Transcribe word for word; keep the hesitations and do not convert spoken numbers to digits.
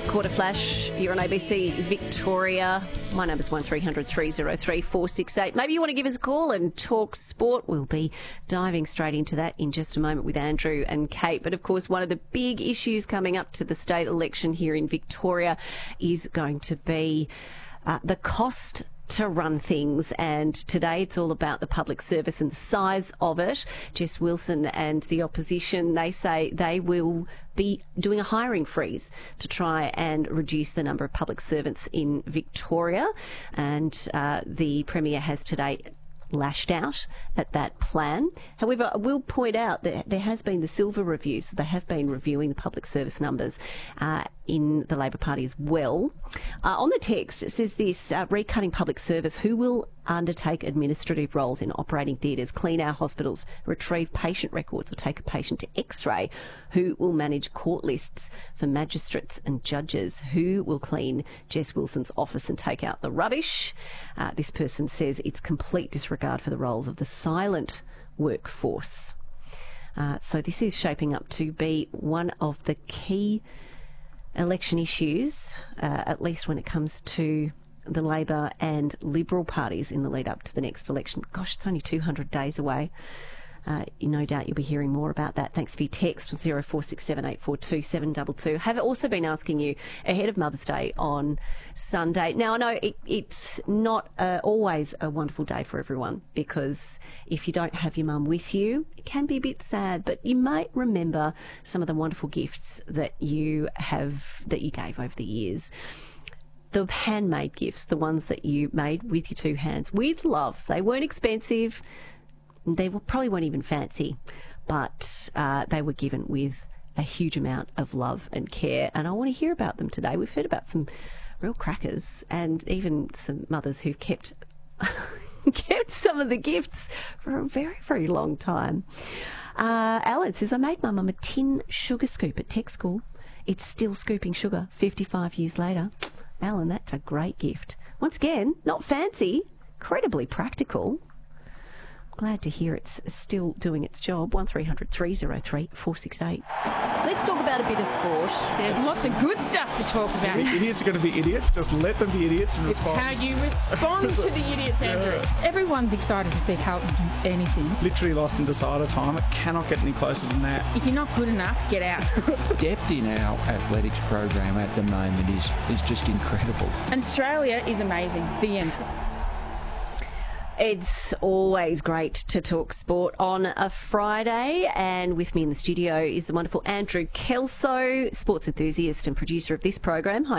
Quarter Flash, you're on A B C Victoria. My number's one three hundred three oh three four six eight. Maybe you want to give us a call and talk sport. We'll be diving straight into that in just a moment with Andrew and Kate. But of course, one of the big issues coming up to the state election here in Victoria is going to be uh, the cost to run things, and today it's all about the public service and the size of it. Jess Wilson and the opposition, they say they will be doing a hiring freeze to try and reduce the number of public servants in Victoria, and uh, the Premier has today lashed out at that plan. However, I will point out that there has been the Silver Review, so they have been reviewing the public service numbers uh, in the Labor Party as well. Uh, on the text, it says this, uh, recutting public service, who will undertake administrative roles in operating theatres, clean our hospitals, retrieve patient records or take a patient to x-ray, who will manage court lists for magistrates and judges, who will clean Jess Wilson's office and take out the rubbish. Uh, this person says it's complete disregard for the roles of the silent workforce. Uh, so this is shaping up to be one of the key election issues, uh, at least when it comes to the Labor and Liberal parties in the lead up to the next election. Gosh, it's only two hundred days away. Uh, no doubt you'll be hearing more about that. Thanks for your text, zero four six seven eight four two seven two two. Have also been asking you ahead of Mother's Day on Sunday. Now, I know it, it's not uh, always a wonderful day for everyone, because if you don't have your mum with you, it can be a bit sad, but you might remember some of the wonderful gifts that you have, that you gave over the years. The handmade gifts, the ones that you made with your two hands, with love. They weren't expensive. They were, probably weren't even fancy, but uh, they were given with a huge amount of love and care. And I want to hear about them today. We've heard about some real crackers and even some mothers who've kept kept some of the gifts for a very, very long time. Uh, Alan says, I made my mum a tin sugar scoop at tech school. It's still scooping sugar fifty-five years later. Alan, that's a great gift. Once again, not fancy, incredibly practical. Glad to hear it's still doing its job. one three hundred three oh three four six eight. Let's talk about a bit of sport. There's lots of good stuff to talk about. Idiots are going to be idiots. Just let them be idiots and It's respond. how you respond to the idiots, Andrew. Yeah. Everyone's excited to see Carlton do anything. Literally lost in decider time. It cannot get any closer than that. If you're not good enough, get out. Depth in our athletics program at the moment is, is just incredible. And Australia is amazing. The end. It's always great to talk sport on a Friday, and with me in the studio is the wonderful Andrew Kelso, sports enthusiast and producer of this program. Hi,